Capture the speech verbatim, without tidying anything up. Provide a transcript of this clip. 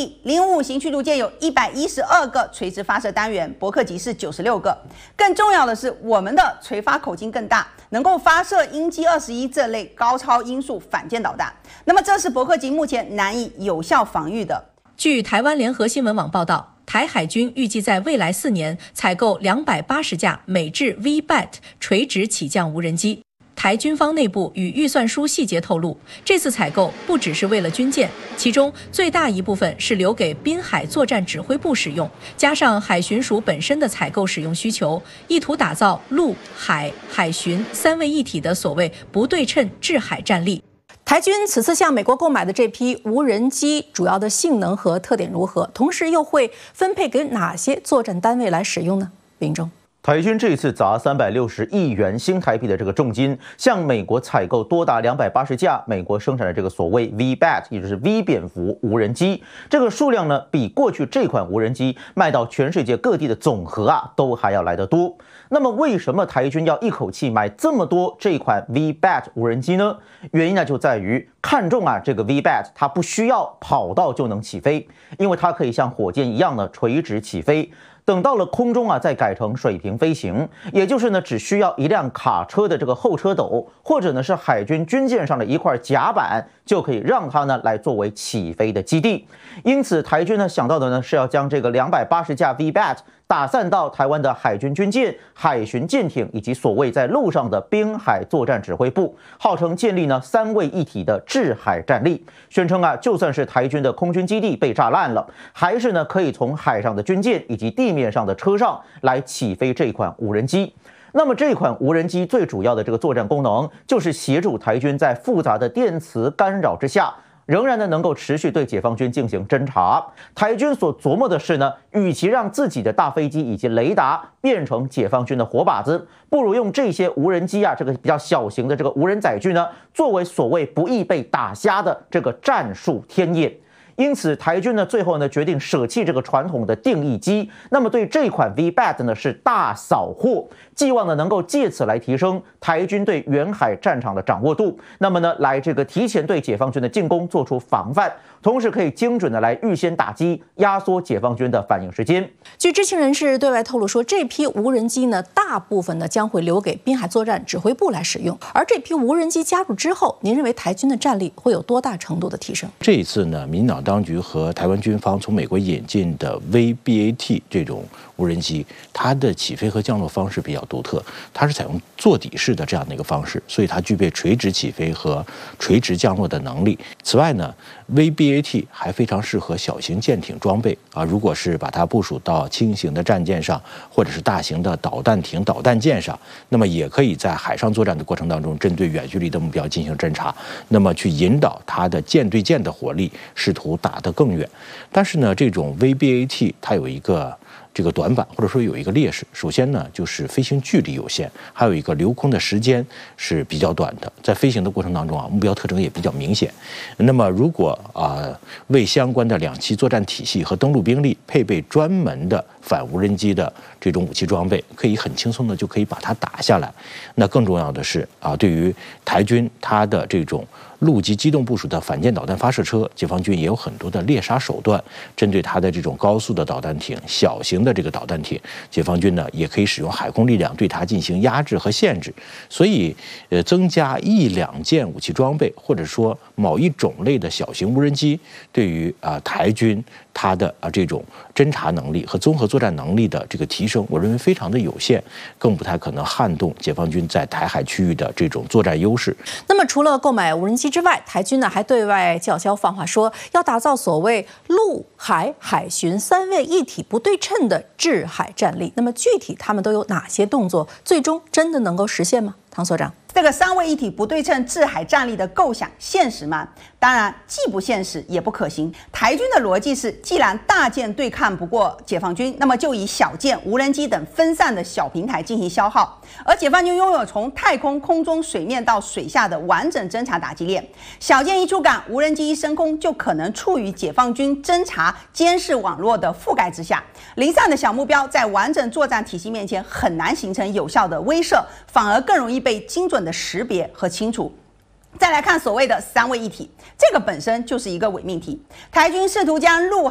地，零五五型驱逐舰有一百一十二个垂直发射单元，伯克级是九十六个。更重要的是，我们的垂发口径更大，能够发射鹰击二十一这类高超音速反舰导弹。那么，这是伯克级目前难以有效防御的。 据台湾联合新闻网报道，台海军预计在未来四年采购两百八十架美制 V B A T 垂直起降无人机。台军方内部与预算书细节透露，这次采购不只是为了军舰，其中最大一部分是留给滨海作战指挥部使用，加上海巡署本身的采购使用需求，意图打造陆海海巡三位一体的所谓不对称制海战力。台军此次向美国购买的这批无人机主要的性能和特点如何？同时又会分配给哪些作战单位来使用呢？林中。 台军这一次砸三百六十亿元新台币的这个重金，向美国采购多达两百八十架美国生产的这个所谓 V B A T， 也就是 V 蝙蝠无人机。这个数量呢，比过去这款无人机卖到全世界各地的总和啊，都还要来得多。那么，为什么台军要一口气买这么多这款 V B A T 无人机呢？原因呢，就在于看中啊这个 V B A T， 它不需要跑道就能起飞，因为它可以像火箭一样呢垂直起飞。等到了空中啊，再改成水平飞行，也就是呢，只需要一辆卡车的这个后车斗，或者呢是海军军舰上的一块甲板，就可以让它呢来作为起飞的基地。因此，台军呢想到的呢是要将这个两百八十架 V B A T 打散到台湾的海军军舰、海巡舰艇以及所谓在陆上的滨海作战指挥部，号称建立呢三位一体的制海战力。宣称啊，就算是台军的空军基地被炸烂了，还是呢可以从海上的军舰以及地面上的车上来起飞这款无人机。那么这款无人机最主要的这个作战功能，就是协助台军在复杂的电磁干扰之下，仍然呢能够持续对解放军进行侦察。台军所琢磨的是呢，与其让自己的大飞机以及雷达变成解放军的活靶子，不如用这些无人机啊，这个比较小型的这个无人载具呢，作为所谓不易被打瞎的这个战术天眼。因此，台军呢最后呢决定舍弃这个传统的定翼机，那么对这款 V B A T 呢是大扫货，寄望呢能够借此来提升台军对远海战场的掌握度，那么呢来这个提前对解放军的进攻做出防范，同时可以精准的来预先打击，压缩解放军的反应时间。 据知情人士对外透露说，这批无人机呢大部分呢将会留给滨海作战指挥部来使用，而这批无人机加入之后，您认为台军的战力会有多大程度的提升？ 这一次呢，民进党当局和台湾军方从美国引进的 V B A T 这种无人机，它的起飞和降落方式比较独特，它是采用座底式的这样的一个方式，所以它具备垂直起飞和垂直降落的能力。此外呢 ，V B A T 还非常适合小型舰艇装备啊，如果是把它部署到轻型的战舰上，或者是大型的导弹艇、导弹舰上，那么也可以在海上作战的过程当中，针对远距离的目标进行侦察，那么去引导它的舰对舰的火力，试图打得更远。但是呢，这种 V B A T 它有一个这个短板，或者说有一个劣势。首先呢，就是飞行距离有限，还有一个留空的时间是比较短的，在飞行的过程当中啊，目标特征也比较明显。那么如果啊、呃、为相关的两栖作战体系和登陆兵力配备专门的反无人机的这种武器装备，可以很轻松的就可以把它打下来。那更重要的是啊，对于台军它的这种陆基机动部署的反舰导弹发射车，解放军也有很多的猎杀手段，针对它的这种高速的导弹艇、小型的这个导弹艇，解放军呢也可以使用海空力量对它进行压制和限制。所以，呃，增加一两件武器装备，或者说某一种类的小型无人机，对于啊、呃、台军它的啊这种侦察能力和综合作战能力的这个提升，我认为非常的有限，更不太可能撼动解放军在台海区域的这种作战优势。 那么，除了购买无人机之外，台军呢还对外叫嚣放话说，要打造所谓陆海海巡三位一体不对称的制海战力。那么具体他们都有哪些动作？最终真的能够实现吗？唐所长， 这个三位一体不对称制海战力的构想现实吗？当然，既不现实也不可行。台军的逻辑是，既然大舰对抗不过解放军，那么就以小舰、无人机等分散的小平台进行消耗。而解放军拥有从太空、空中、水面到水下的完整侦察打击链，小舰一出港，无人机一升空，就可能处于解放军侦察监视网络的覆盖之下。零散的小目标在完整作战体系面前很难形成有效的威慑，反而更容易被精准的识别和清除。再来看所谓的三位一体，这个本身就是一个伪命题。台军试图将陆